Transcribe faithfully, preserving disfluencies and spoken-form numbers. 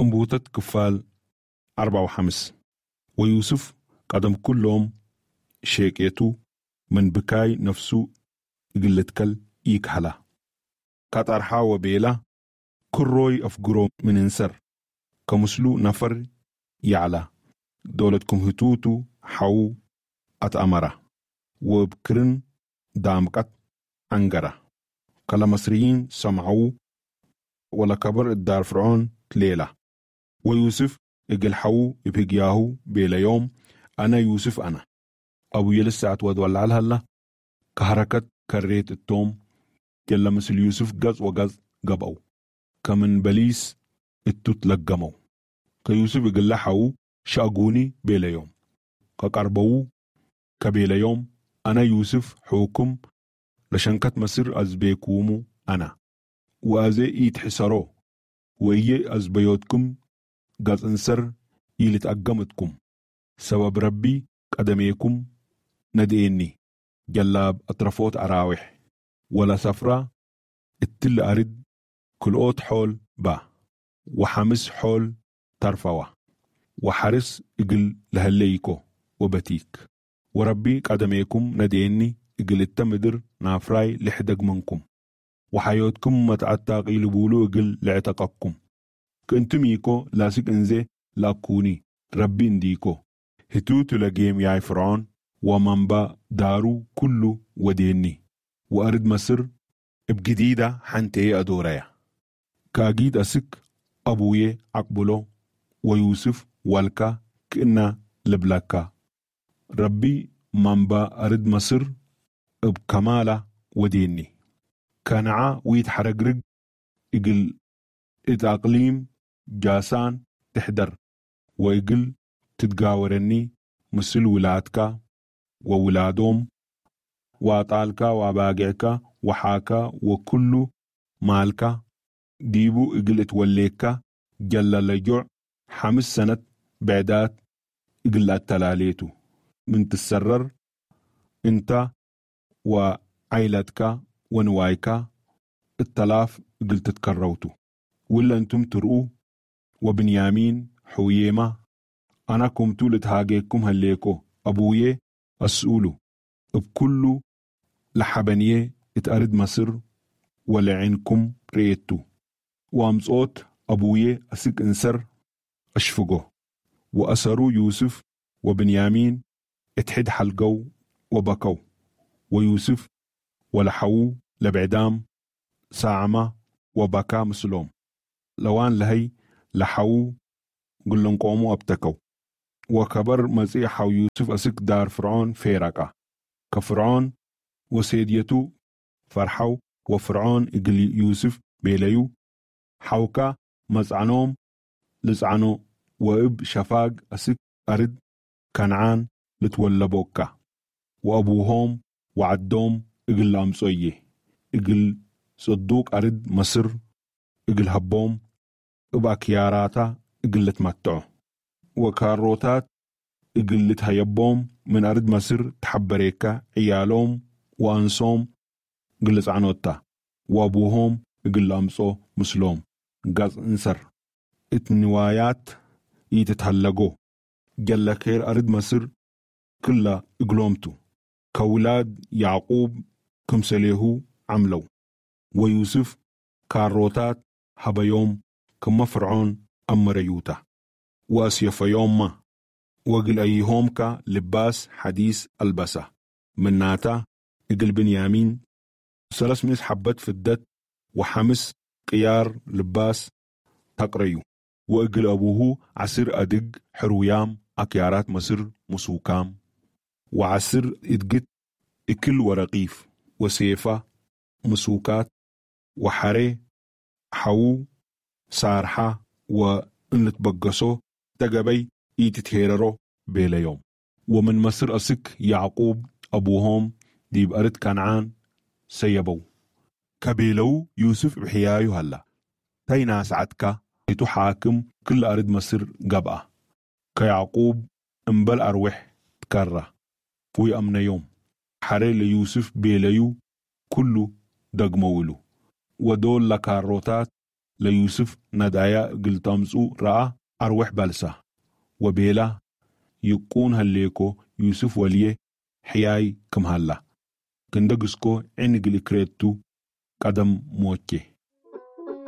انبوتت كفال أربعة وخمس. ويوسف قدم كلهم شيكيتو من بكاي نفسه قلتكل يكحلا كاترحا وبيلا كروي أفقرو من انسر كمسلو نفر يعلى دولتكم هتوتو حو أتأمرا وبكرن دامكت أنقرا كلا مصريين سمعوا ولا كبر الدار فرعون ليلة. ويوسف اقل حو يبهقياهو بيلا يوم أنا يوسف أنا أبو يلسعت ودولع لها كهركت كريت التوم جل مثل يوسف قز وقز قبعو كمن بليس التوت لقمو كيوسف اقل حو شاقوني بيلا يوم كقربو كبيلا يوم أنا يوسف حوكم لشنكت مصر أزبيكومو أنا وأزي يتحسرو وإيه أزبيوتكم قز انسر يلت أقمتكم سبب ربي قدميكم نديني جلاب أطرفوت أراوح ولا سفرة التل أرد كلوت حول با وحمس حول ترفوه وحرس اقل لهليكو وبتيك وربي قدميكم نديني اقل التمدر نافراي لحدق منكم وحياتكم متعتاق يلبولو اقل لعتقكم كنتم يكو لاسك انزي لاكوني ربي انديكو هتوتو لقيم ياي فرعون ومنبا دارو كله وديني وأرد مصر بجديدة حنتي أدوريا كاجيد أسك أبوي عقبلو ويوسف والكا كإنا لبلاكا ربي منبا أرد مصر بكمالة وديني كانعا ويتحرقرق إقل إتاقليم جاسان تحدر وإقل تتقاورني مثل ولادك وولادهم وطالكا وباقعكا وحاكا وكل مالكا ديبو اقل توليكا جل لجوع حمس سنة بعدات اقل التلاليتو من تسرر انت وعيلتك ونوايكا التلاف اقل تتكروتو ولا انتم ترؤوا وبنيامين حويمة انا كمتو لتهاجيكم هليكو ابويه أسؤولو بكل لحبنيه اتأرد مصر ولعنكم ريتو وامصوت أبويه أسك انسر أشفقه وأسروا يوسف وبنيامين اتحد حلقو وبكو ويوسف ولحو لبعدام ساعما وبكا مسلوم لوان لهي لحو قلن قوموا أبتكو وكبر مسيحة يوسف أسك دار فرعون فيرقا كفرعون وسيديتو فرحو وفرعون إقل يوسف بيليو حوكا مزعنوم لزعنو وإب شفاق أسك أرد كنعان لتولبوكا وأبوهم وعدوم إقل أمسويه إقل صدوق أرد مصر إقل هبوم إبا كياراتا إقل تمتعو وكاروتات إقل تهيبوم من أرد مصر تحبريكا عيالوم وأنصوم قلت عنوتا وابوهم قل أمصو مسلوم قاز انسر اتنوايات يتتهلقو جل كير أرد مصر كلا اقلومتو كولاد يعقوب كمسليهو عملو ويوسف كاروتات هبيوم كما فرعون أمريوتا واسيف يوم ما وقل أيهومك لباس حديث البسة من ناتا اقل بنيامين ثلاث مئة حبت في الدت وحمس قيار لباس تقريو وإقل أبوه عسر أدق حرويام أكيارات مصر مسوكام وعسر إدقت إكل ورقيف وسيفة مسوكات وحري حو سارحة وإنلت بقصو تقبي إيتتهيررو بيلا يوم ومن مصر أسك يعقوب أبوهم ديب أرد كنعان سيبو كبيلو يوسف بحيايو هلا تينا سعدك يتحاكم كل أرد مصر قبعة كيعقوب انبل أروح تكره فوي أمن يوم حري ليوسف بيليو كله دقمولو ودول لكاروتات ليوسف ندايا قلتامسو رأى أروح بالسا وبيلا يكون هالليكو يوسف وليه حياي كم هلا كندقسكو عنق الكريتو قدم موكي